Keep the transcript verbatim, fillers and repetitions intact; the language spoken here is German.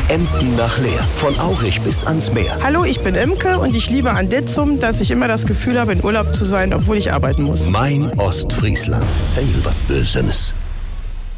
Emden nach Leer. Von Aurich bis ans Meer. Hallo, ich bin Imke und ich liebe an Detzum, dass ich immer das Gefühl habe, in Urlaub zu sein, obwohl ich arbeiten muss. Mein Ostfriesland. Hey, was Bösenes.